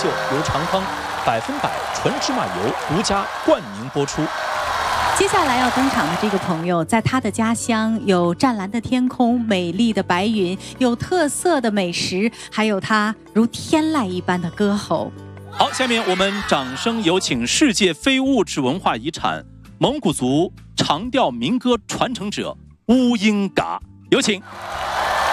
秀由长康100%纯芝麻油独家冠名播出。 接下来要登场的这个朋友，在他的家乡有湛蓝的天空、美丽的白云，有特色的美食，还有他如天籁一般的歌喉。 好，下面我们掌声有请世界非物质文化遗产蒙古族长调民歌传承者乌英嘎，有请。